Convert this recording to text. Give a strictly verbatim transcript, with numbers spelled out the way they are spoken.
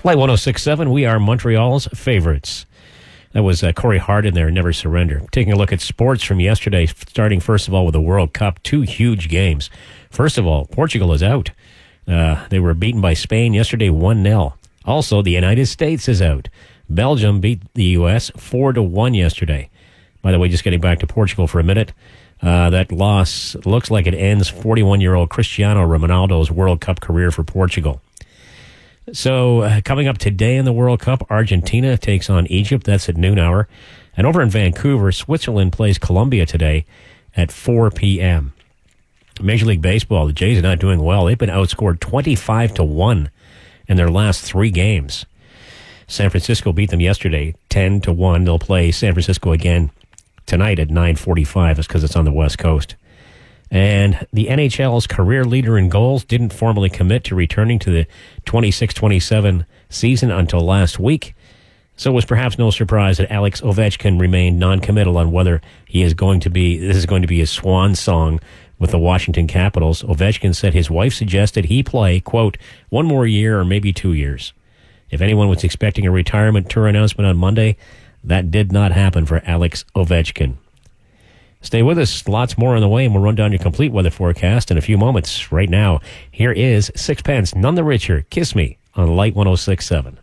Flight one oh six point seven, we are Montreal's favorites. That was uh, Corey Hart in there, Never Surrender. Taking a look at sports from yesterday, starting first of all with the World Cup. Two huge games. First of all, Portugal is out. Uh, they were beaten by Spain yesterday one nil. Also, the United States is out. Belgium beat the U S four to one yesterday. By the way, just getting back to Portugal for a minute, uh, that loss looks like it ends forty-one-year-old Cristiano Ronaldo's World Cup career for Portugal. So, uh, coming up today in the World Cup, Argentina takes on Egypt. That's at noon hour. And over in Vancouver, Switzerland plays Colombia today at four p.m. Major League Baseball, the Jays are not doing well. They've been outscored twenty-five to one in their last three games. San Francisco beat them yesterday, ten to one. They'll play San Francisco again tonight at nine forty-five. That's because it's on the West Coast. And the N H L's career leader in goals didn't formally commit to returning to the twenty-six twenty-seven season until last week. So it was perhaps no surprise that Alex Ovechkin remained non-committal on whether he is going to be, this is going to be his swan song with the Washington Capitals. Ovechkin said his wife suggested he play, quote, one more year or maybe two years. If anyone was expecting a retirement tour announcement on Monday, that did not happen for Alex Ovechkin. Stay with us. Lots more on the way, and we'll run down your complete weather forecast in a few moments. Right now, here is Sixpence, None the Richer, Kiss Me on Light one oh six point seven.